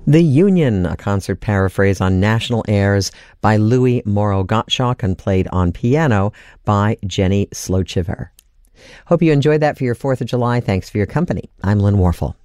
The Union, a concert paraphrase on national airs by Louis Morrow Gottschalk and played on piano by Jenny Slochiver. Hope you enjoyed that for your 4th of July. Thanks for your company. I'm Lynn Warfel.